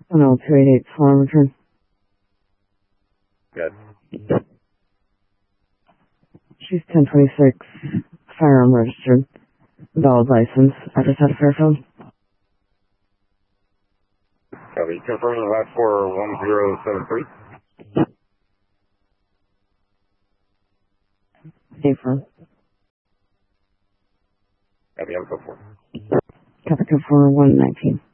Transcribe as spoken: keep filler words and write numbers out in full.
Channel two eight eight, form return. Good. She's ten twenty-six, firearm registered, valid license, address out of Fairfield. Copy. Confirm the last four one zero seven three. Affirm. Copy. I'm so forth. Copy code for one nineteen.